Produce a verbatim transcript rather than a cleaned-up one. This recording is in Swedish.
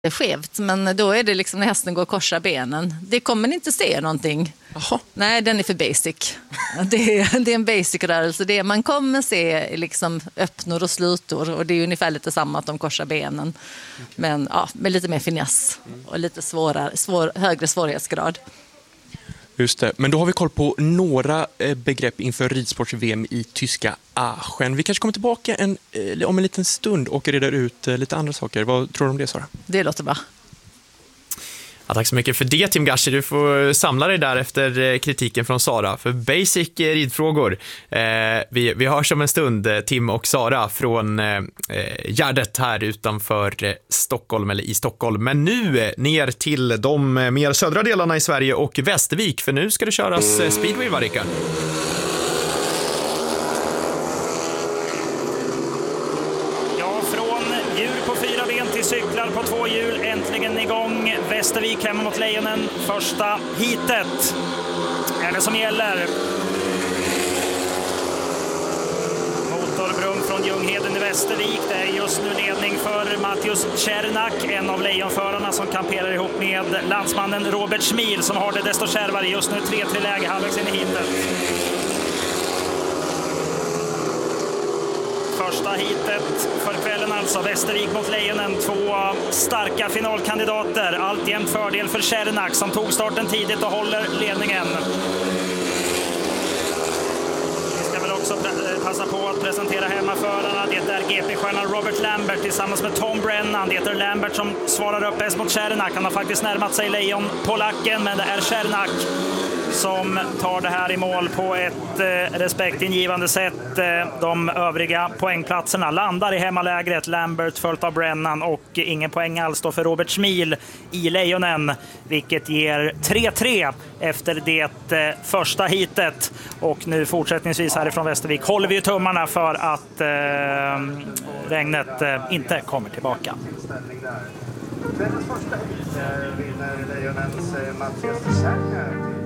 Det är skevt, men då är det liksom när hästen går och korsar benen. Det kommer ni inte se någonting. Aha. Nej, den är för basic. Det är, det är en basic rörelse. Det är, man kommer se liksom öppnor och slutor, och det är ungefär lite samma att de korsar benen. Men ja, med lite mer finess och lite svårare, svår, högre svårighetsgrad. Just det. Men då har vi koll på några begrepp inför ridsports-V M i tyska Aachen. Vi kanske kommer tillbaka en, om en liten stund och reder ut lite andra saker. Vad tror du om det, Sara? Det låter bra. Ja, tack så mycket för det, Tim Gashi. Du får samla dig där efter kritiken från Sara för basic ridfrågor. Eh, vi, vi hörs om en stund, Tim och Sara, från eh, Gärdet här utanför eh, Stockholm, eller i Stockholm. Men nu eh, ner till de eh, mer södra delarna i Sverige och Västervik, för nu ska det köras eh, speedway, va, Rickard? Cyklar på två hjul, äntligen igång. Västervik hemma mot Lejonen. Första heatet är det som gäller. Motorbrum från Ljungheden i Västervik. Det är just nu ledning för Mattius Czernak, en av lejonförarna som kamperar ihop med landsmannen Robert Schmil, som har det desto kärvare. Just nu tre tre läge halvvägs in i heatet. Första heatet för kvällen alltså, Västervik mot Lejonen, två starka finalkandidater. Alltjämt fördel för Czernak som tog starten tidigt och håller ledningen. Vi ska väl också passa på att presentera hemmaförarna. Det är G P-stjärnan Robert Lambert tillsammans med Tom Brennan. Det är Lambert som svarar upp bäst mot Czernak. Han har faktiskt närmat sig Lejon på lacken, men det är Czernak som tar det här i mål på ett eh, respektingivande sätt. Eh, de övriga poängplatserna landar i hemmalägret. Lambert följt av Brennan, och ingen poäng alls då för Robert Schmil i Lejonen, vilket ger tre tre efter det eh, första heatet. Och nu fortsättningsvis härifrån Västervik håller vi tummarna för att eh, regnet eh, inte kommer tillbaka. Kvällens första hit vinner Lejonens Mattias Czernak.